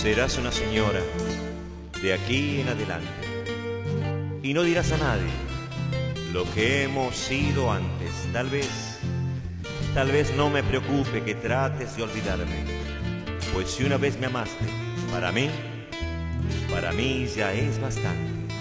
Serás una señora de aquí en adelante y no dirás a nadie lo que hemos sido antes. Tal vez no me preocupe que trates de olvidarme, pues si una vez me amaste, para mí ya es bastante.